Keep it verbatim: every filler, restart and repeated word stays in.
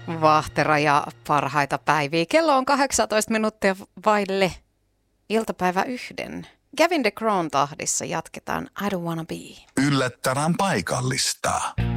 Vahtera ja parhaita päiviä. Kello on kahdeksantoista minuuttia vaille iltapäivä yhden. Gavin DeGrawn tahdissa jatketaan I Don't Wanna Be. Yllättävän paikallista.